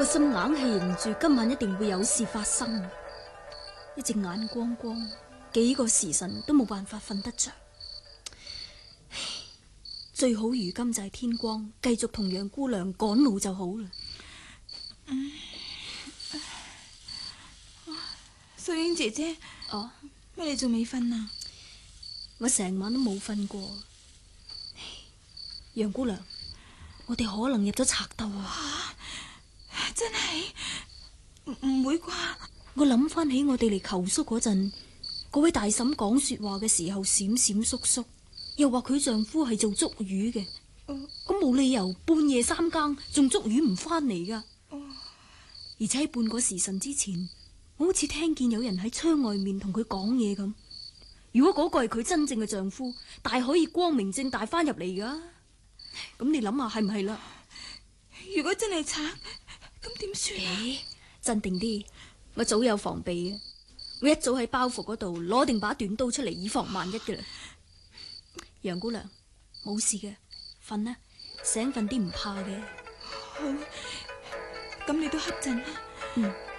個心硬係認住今晚一定會有事發生，一隻眼光光，幾個時辰都冇辦法瞓得着。最好如今就係天光，繼續同楊姑娘趕路就好啦。 素英姐姐，乜你仲未瞓啊？ 我成晚都冇瞓過。楊姑娘，我哋可能入咗賊竇啊！ 真係唔會啩？ 我諗翻起我哋嚟求宿嗰陣，嗰位大嬸講說話嘅時候閃閃縮縮，又話佢丈夫係做捉魚嘅，咁冇理由半夜三更仲捉魚唔翻嚟噶。而且喺半個時辰之前，我好似聽見有人喺窗外面同佢講嘢咁。如果嗰個係佢真正嘅丈夫，大可以光明正大翻入嚟噶。咁你諗下係唔係啦？ 如果真係賊，咁點算啊？ 鎮定啲，我早有防備嘅。我一早喺包袱嗰度攞定把短刀出嚟，以防萬一嘅啦。楊姑娘，冇事嘅，瞓啦，醒瞓啲唔怕嘅。 好，咁你都瞌陣啦。